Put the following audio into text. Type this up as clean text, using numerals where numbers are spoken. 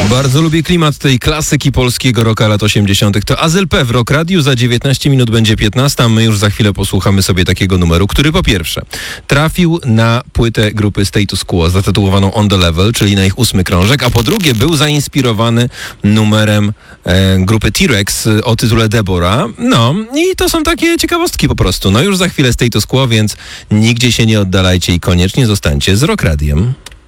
Bardzo lubię klimat tej klasyki polskiego rocka lat 80. To Azyl P w Rock Radiu. Za 19 minut będzie 15, a my już za chwilę posłuchamy sobie takiego numeru, który po pierwsze trafił na płytę grupy Status Quo zatytułowaną On The Level, czyli na ich 8. krążek, a po drugie był zainspirowany numerem grupy T-Rex o tytule Deborah. No i to są takie ciekawostki po prostu. No już za chwilę Status Quo, więc nigdzie się nie oddalajcie i koniecznie zostańcie z Rock Radiem.